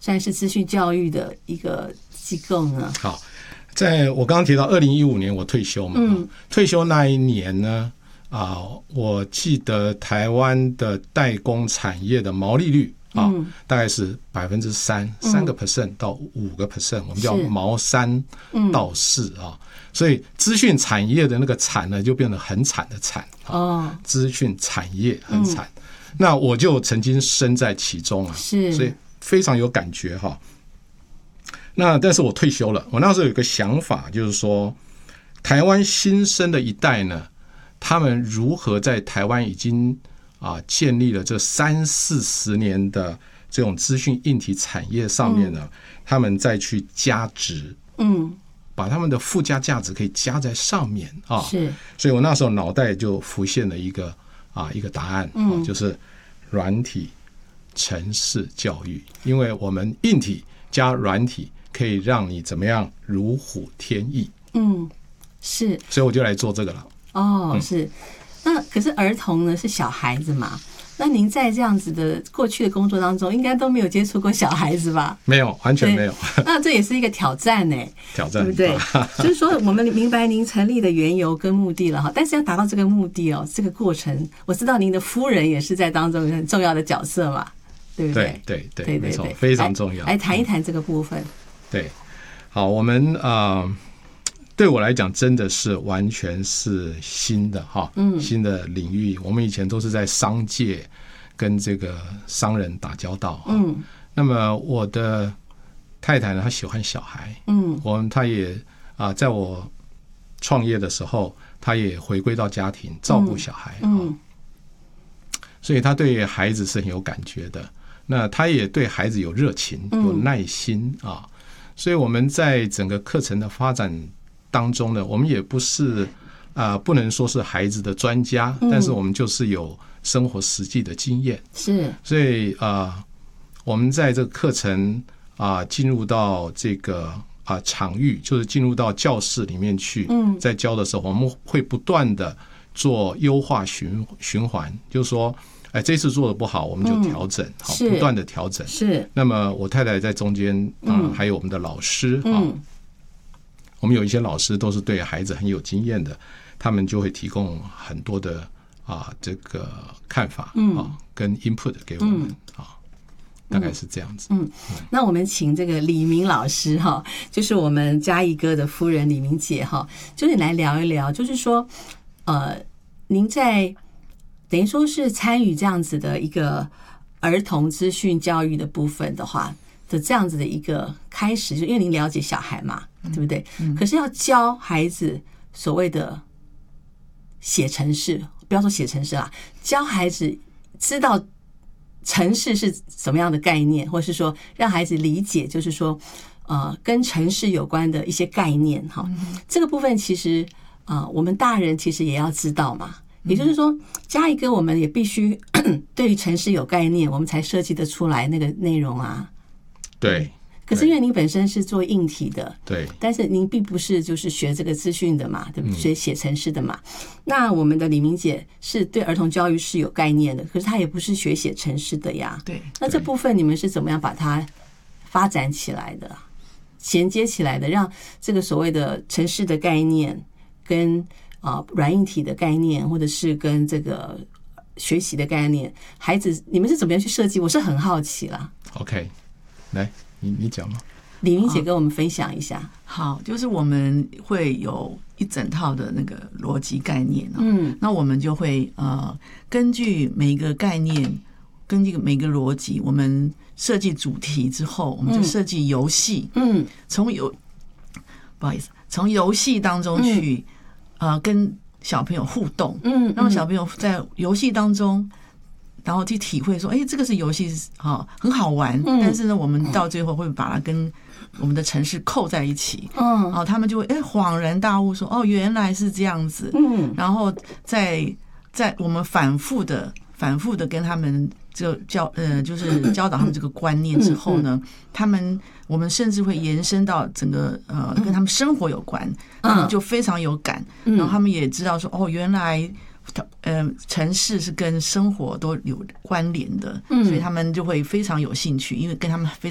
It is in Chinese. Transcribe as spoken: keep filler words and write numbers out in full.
算是资讯教育的一个机构呢？ 好，在我刚刚提到二零一五年我退休嘛，嗯、退休那一年呢，啊，我记得台湾的代工产业的毛利率啊，嗯、大概是百分之三，三个 percent 到五个 percent，我们叫毛三到四啊。所以资讯产业的那个惨呢，就变得很惨的惨啊。资讯产业很惨，嗯、那我就曾经身在其中啊， 是， 所以非常有感觉哈。那但是我退休了，我那时候有个想法，就是说，台湾新生的一代呢，他们如何在台湾已经啊建立了这三四十年的这种资讯硬体产业上面呢，嗯、他们再去加值，嗯。把他们的附加价值可以加在上面啊， 是， 所以我那时候脑袋就浮现了一个啊一个答案，嗯，就是软体程式教育，因为我们硬体加软体可以让你怎么样如虎添翼， 嗯，是， 所以我就来做这个了。 哦， 嗯、 是，那可是儿童呢是小孩子嘛？那您在这样子的过去的工作当中，应该都没有接触过小孩子吧？ 没有，完全没有。 那这也是一个挑战呢， 挑战， 对不对？就是说，我们明白您成立的缘由跟目的了哈，但是要达到这个目的哦，这个过程，我知道您的夫人也是在当中很重要的角色嘛，对不对？ 对对对，没错，非常重要。 来谈一谈这个部分。嗯、 对，好，我们啊。呃对我来讲，真的是完全是新的哈，嗯，新的领域。我们以前都是在商界跟这个商人打交道，嗯。那么我的太太呢，她喜欢小孩，嗯，我们她也啊，在我创业的时候，她也回归到家庭照顾小孩，嗯，所以她对孩子是很有感觉的。那她也对孩子有热情、有耐心啊，所以我们在整个课程的发展当中呢，我们也不是啊、呃，不能说是孩子的专家，但是我们就是有生活实际的经验， 是， 所以啊、呃，我们在这个课程啊、呃，进入到这个啊、呃、场域，就是进入到教室里面去，嗯，在教的时候，我们会不断的做优化循循环，就是说，哎，这次做的不好，我们就调整，好、嗯，不断的调整， 是。 那么我太太在中间啊、呃，还有我们的老师啊。嗯我们有一些老师都是对孩子很有经验的，他们就会提供很多的啊这个看法啊跟 input 给我们啊，大概是这样子。 嗯，那我们请这个李明老师哈，就是我们嘉义哥的夫人李明姐哈，就是来聊一聊，就是说呃，您在等于说是参与这样子的一个儿童资讯教育的部分的话的这样子的一个开始，就因为您了解小孩嘛。对不对？嗯、可是要教孩子所谓的写程式，不要说写程式啦，教孩子知道程式是什么样的概念，或是说让孩子理解，就是说呃跟程式有关的一些概念哈。嗯、这个部分其实啊、呃，我们大人其实也要知道嘛。也就是说，加一个我们也必须对于程式有概念，我们才设计得出来那个内容啊。 对。 可是因为您本身是做硬体的， 对， 但是您并不是就是学这个资讯的嘛，对不对？学写程式的嘛。那我们的李明姐是对儿童教育是有概念的，可是她也不是学写程式的呀。 对， 那这部分你们是怎么样把它发展起来的，衔接起来的，让这个所谓的程式的概念跟啊软硬体的概念，或者是跟这个学习的概念，孩子你们是怎么样去设计？我是很好奇啦。 OK， 来。你你讲吗？ 李明姐跟我们分享一下。 哦、好，就是我们会有一整套的那个逻辑概念、哦、嗯，那我们就会呃根据每一个概念，根据每个逻辑，我们设计主题之后，我们就设计游戏，嗯，从游不好意思，从游戏当中去、嗯、呃跟小朋友互动，嗯，让小朋友在游戏当中。然后去体会说，哎，这个是游戏，哈，很好玩。嗯、但是呢，我们到最后会把它跟我们的程式扣在一起。嗯，然后他们就会哎恍然大悟说，哦，原来是这样子。嗯，然后在在我们反复的、反复的跟他们就教呃，就是教导他们这个观念之后呢，他们我们甚至会延伸到整个呃跟他们生活有关，他们就非常有感。然后他们也知道说，哦，原来。呃，城市是跟生活都有关联的，所以他们就会非常有兴趣，因为跟他们非常。